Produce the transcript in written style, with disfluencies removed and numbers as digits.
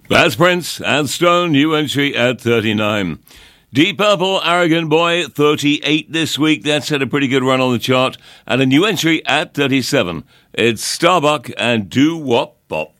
That's Prince and Stone, new entry at 39. Deep Purple, Arrogant Boy, 38 this week. That's had a pretty good run on the chart. And a new entry at 37. It's Starbuck and Do Wop Bop.